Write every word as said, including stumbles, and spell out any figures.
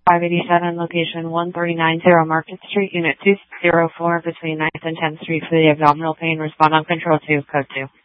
five eighty-seven, location one three nine zero Market Street, Unit two zero four, between ninth and tenth Street for the abdominal pain. Respond on Control two, Code two.